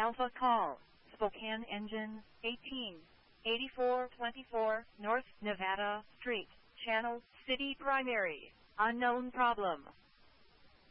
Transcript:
Alpha call, Spokane engine, 188424 North Nevada Street, Channel City Primary, unknown problem.